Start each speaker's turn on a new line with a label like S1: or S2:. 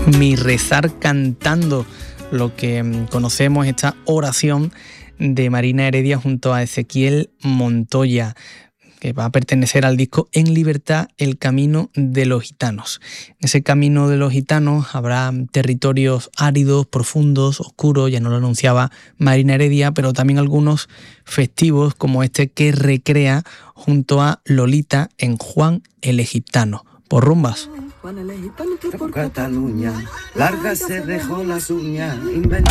S1: Mi rezar cantando, lo que conocemos, esta oración de Marina Heredia junto a Ezequiel Montoya, que va a pertenecer al disco En Libertad, el camino de los gitanos. En ese camino de los gitanos habrá territorios áridos, profundos, oscuros, ya nos lo anunciaba Marina Heredia, pero también algunos festivos como este que recrea junto a Lolita en Juan el Egiptano, por rumbas.
S2: Juan el Egiptano que por Cataluña larga se dejó las uñas.